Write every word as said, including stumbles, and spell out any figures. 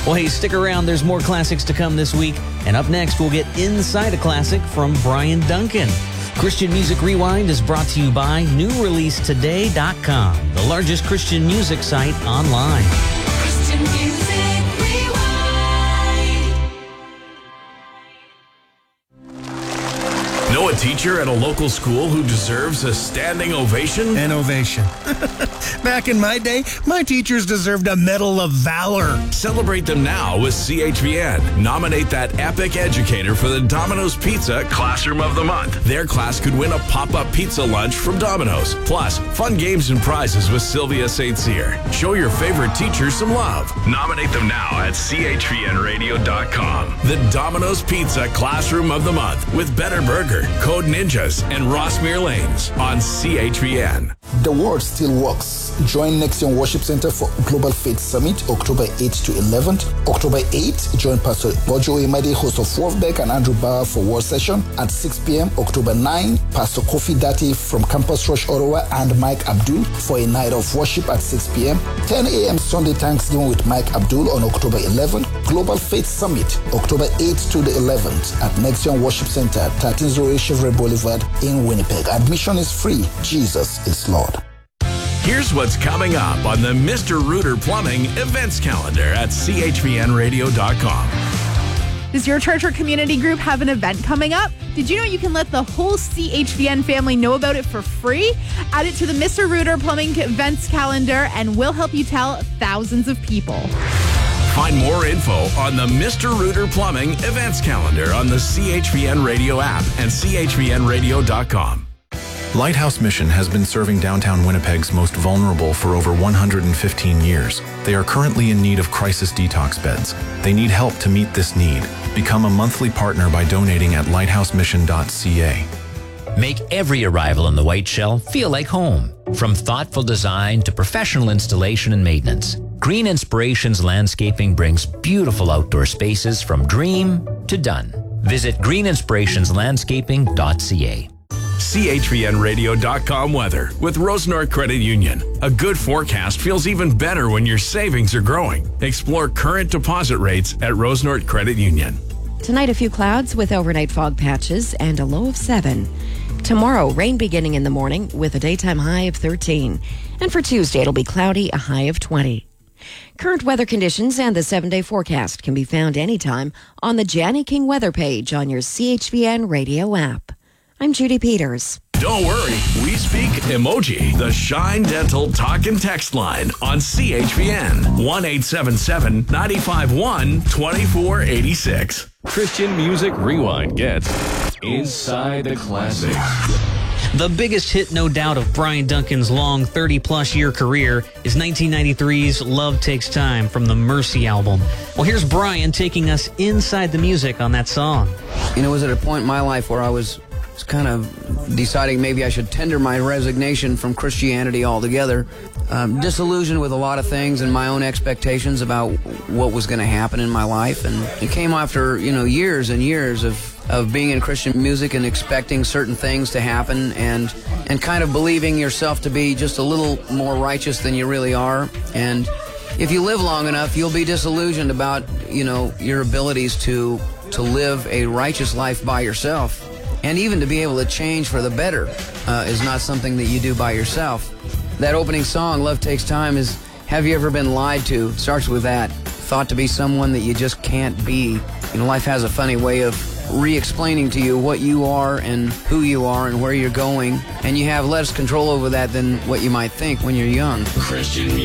Well, hey, stick around. There's more classics to come this week. And up next, we'll get Inside a Classic from Brian Duncan. Christian Music Rewind is brought to you by new release today dot com, the largest Christian music site online. Christian Music Rewind. Know a teacher at a local school who deserves a standing ovation? An ovation. Back in my day, my teachers deserved a Medal of Valor. Celebrate them now with C H V N. Nominate that epic educator for the Domino's Pizza Classroom of the Month. Their class could win a pop-up pizza lunch from Domino's. Plus, fun games and prizes with Sylvia Saint Cyr. Show your favorite teacher some love. Nominate them now at C H V N radio dot com. The Domino's Pizza Classroom of the Month with Better Burger, Code Ninjas, and Rossmere Lanes on C H V N. The word still works. Join Nexion Worship Center for Global Faith Summit, October eighth to eleventh. October eighth, join Pastor Bojo Imade, host of Wolfbeck, and Andrew Bauer for Word Session at six p.m. October ninth, Pastor Kofi Dati from Campus Rush Ottawa and Mike Abdul for a night of worship at six p.m. ten a.m. Sunday Thanksgiving with Mike Abdul on October eleventh. Global Faith Summit, October eighth to the eleventh at Nexion Worship Center, thirteen oh eight Chevrolet Boulevard in Winnipeg. Admission is free. Jesus is Lord. Here's what's coming up on the Mister Rooter Plumbing events calendar at C H V N radio dot com. Does your church or community group have an event coming up? Did you know you can let the whole C H V N family know about it for free? Add it to the Mister Rooter Plumbing events calendar and we'll help you tell thousands of people. Find more info on the Mister Rooter Plumbing events calendar on the C H V N Radio app and C H V N radio dot com. Lighthouse Mission has been serving downtown Winnipeg's most vulnerable for over one hundred fifteen years. They are currently in need of crisis detox beds. They need help to meet this need. Become a monthly partner by donating at lighthouse mission dot c a. Make every arrival in the White Shell feel like home. From thoughtful design to professional installation and maintenance, Green Inspirations Landscaping brings beautiful outdoor spaces from dream to done. Visit green inspirations landscaping dot c a. C H V N radio dot com weather with Rose North Credit Union. A good forecast feels even better when your savings are growing. Explore current deposit rates at Rose North Credit Union. Tonight, a few clouds with overnight fog patches and a low of seven. Tomorrow, rain beginning in the morning with a daytime high of thirteen. And for Tuesday, it'll be cloudy, a high of twenty. Current weather conditions and the seven-day forecast can be found anytime on the Janny King weather page on your C H V N radio app. I'm Judy Peters. Don't worry, we speak emoji. The Shine Dental talk and text line on C H V N. one eight seven seven, nine five one, two four eight six. Christian Music Rewind gets Inside the Classics. The biggest hit, no doubt, of Brian Duncan's long thirty-plus year career is nineteen ninety-three's Love Takes Time from the Mercy album. Well, here's Brian taking us inside the music on that song. You know, it was at a point in my life where I was kind of deciding maybe I should tender my resignation from Christianity altogether. Um, disillusioned with a lot of things and my own expectations about what was going to happen in my life. And it came after, you know, years and years of of being in Christian music and expecting certain things to happen and and kind of believing yourself to be just a little more righteous than you really are. And if you live long enough, you'll be disillusioned about, you know, your abilities to to live a righteous life by yourself. And even to be able to change for the better uh, is not something that you do by yourself. That opening song, Love Takes Time, is Have You Ever Been Lied To? Starts with that. Thought to be someone that you just can't be. You know, life has a funny way of re-explaining to you what you are and who you are and where you're going. And you have less control over that than what you might think when you're young. Christian